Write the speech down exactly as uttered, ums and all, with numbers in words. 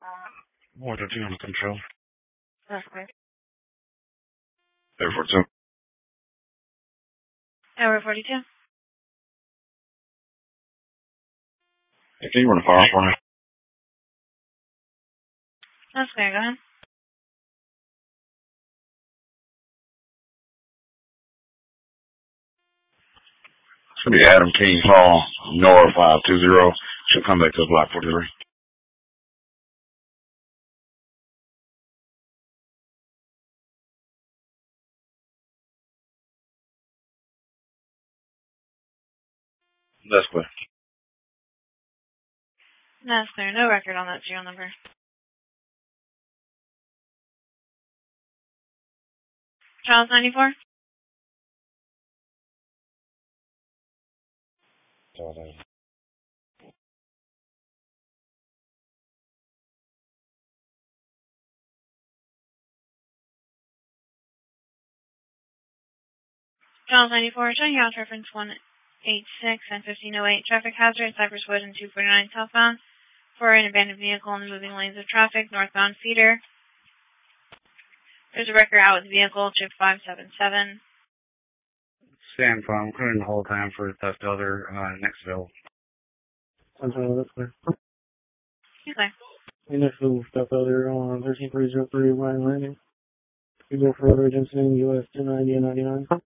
What are you on control? That's clear. Air forty-two. Tower forty-two. Hey, can you run a fire for me? That's clear, go ahead. It's going to be Adam Kings Hall, Nora five two zero. She'll come back to block forty-three. That's clear. That's clear. No record on that serial number. Charles ninety-four? Charles ninety-four, showing you out reference one eight six and fifteen oh eight. Traffic hazard, Cypress Wood and two forty-nine southbound. For an abandoned vehicle in the moving lanes of traffic, northbound feeder. There's a record out with the vehicle, chip five seven seven. Stand phone, clearing the whole time for theft other, uh, Nextville. Central, that's clear. Okay. Nextville, theft other, on thirteen three zero three, Ryan Landing. We go for other agency in U S two ninety and ninety-nine.